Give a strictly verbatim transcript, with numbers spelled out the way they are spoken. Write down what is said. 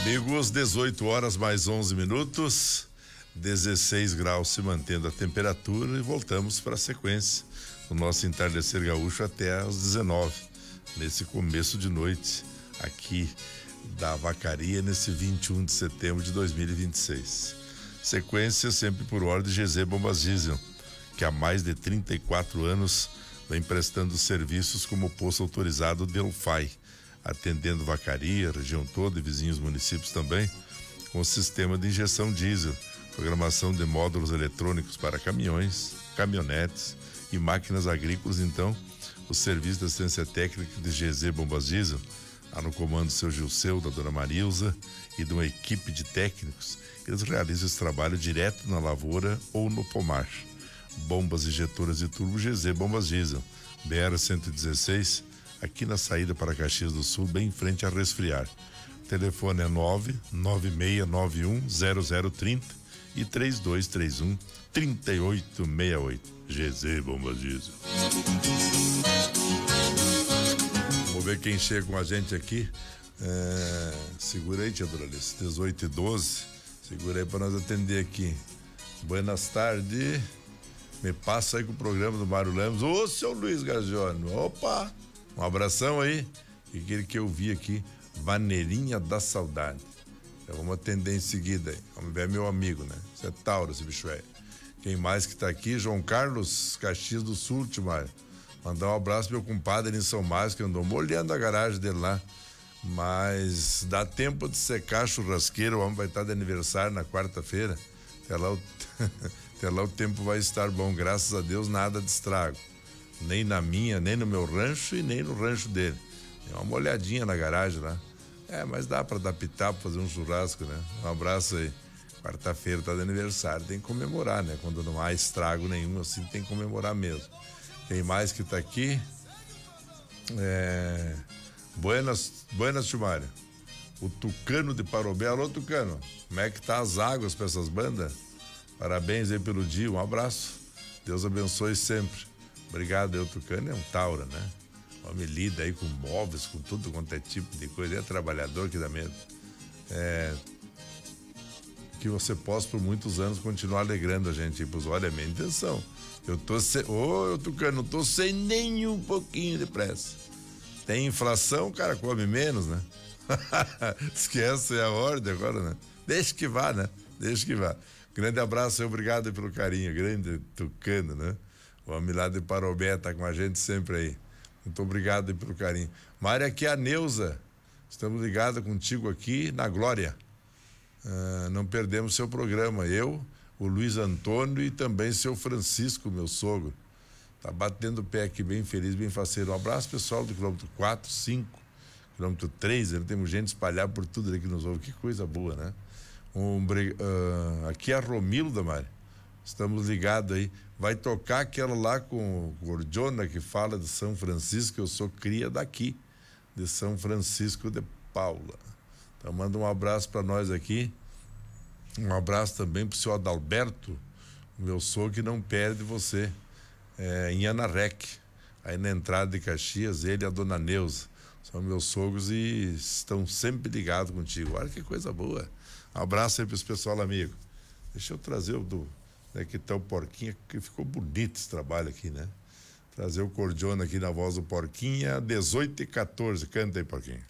Amigos, dezoito horas mais onze minutos, dezesseis graus se mantendo a temperatura e voltamos para a sequência do nosso entardecer gaúcho até às dezenove, nesse começo de noite aqui da Vacaria, nesse vinte e um de setembro de dois mil e vinte e seis. Sequência sempre por ordem de G Z Bombas Diesel, que há mais de trinta e quatro anos vem prestando serviços como posto autorizado Delphi, atendendo Vacaria, região toda e vizinhos municípios também, com sistema de injeção diesel, programação de módulos eletrônicos para caminhões, caminhonetes e máquinas agrícolas. Então, o serviço de assistência técnica de G Z Bombas Diesel, lá no comando do seu Gilceu, da dona Marilza e de uma equipe de técnicos, eles realizam esse trabalho direto na lavoura ou no pomar. Bombas injetoras de turbo G Z Bombas Diesel, B R cento e dezesseis, aqui na saída para Caxias do Sul, bem em frente a Resfriar. O telefone é nove nove seis nove um zero zero três zero e três dois três um, três oito seis oito. G Z Bombas Diesel. Vamos ver quem chega com a gente aqui. É... Segura aí, tia Doralice, dezoito e doze. Segura aí para nós atender aqui. Buenas tardes. Me passa aí com o programa do Mário Lemos. Ô, seu Luiz Gagione. Opa! Um abração aí. E aquele que eu vi aqui, Vaneirinha da Saudade. Então vamos atender em seguida aí. Vamos ver, meu amigo, né? Você é Tauro, esse bicho é. Quem mais que tá aqui? João Carlos, Caxias do Sul, Timário. Mandar um abraço pro meu compadre em São Márcio, que andou molhando a garagem dele lá. Mas dá tempo de secar a churrasqueira. O homem vai estar de aniversário na quarta-feira. Até lá o... Até lá o tempo vai estar bom, graças a Deus, nada de estrago. Nem na minha, nem no meu rancho e nem no rancho dele. Tem uma olhadinha na garagem lá. É, mas dá pra adaptar, pra fazer um churrasco, né? Um abraço aí. Quarta-feira tá de aniversário, tem que comemorar, né? Quando não há estrago nenhum, assim, tem que comemorar mesmo. Quem mais que tá aqui? É... Buenas, buenas, Chumário. O Tucano de Parobé. Alô, Tucano. Como é que tá as águas pra essas bandas? Parabéns aí pelo dia, um abraço. Deus abençoe sempre. Obrigado, eu, Tucano é um Taura, né? Homem lida aí com móveis, com tudo quanto é tipo de coisa. É trabalhador que dá medo. É... Que você possa por muitos anos continuar alegrando a gente. Tipo, olha, é a minha intenção. Eu tô sem... Ô, Tucano, não tô sem nenhum pouquinho de pressa. Tem inflação, o cara come menos, né? Esquece a ordem agora, né? Deixa que vá, né? Deixa que vá. Grande abraço e obrigado pelo carinho. Grande Tucano, né? O homem lá de Parobé tá com a gente sempre aí. Muito obrigado pelo carinho. Mária, aqui é a Neuza. Estamos ligados contigo aqui na Glória. Ah, não perdemos seu programa. Eu, o Luiz Antônio e também seu Francisco, meu sogro. Tá batendo o pé aqui, bem feliz, bem faceiro. Um abraço, pessoal do quilômetro quatro, cinco, quilômetro três. Né? Temos gente espalhada por tudo ali que nos ouve. Que coisa boa, né? Um, uh, aqui é a Romilda, Mário. Estamos ligados aí. Vai tocar aquela lá com o Gordiona que fala de São Francisco. Eu sou cria daqui, de São Francisco de Paula. Então manda um abraço para nós aqui. Um abraço também pro senhor Adalberto, meu sogro que não perde você, é, em Anarec, aí na entrada de Caxias. Ele e a dona Neuza são meus sogros e estão sempre ligados contigo. Olha que coisa boa. Um abraço aí pros pessoal amigo. Deixa eu trazer o do, né, que tá o Porquinha, que ficou bonito esse trabalho aqui, né? Trazer o Cordiona aqui na voz do Porquinha, dezoito e quatorze. Canta aí, Porquinha.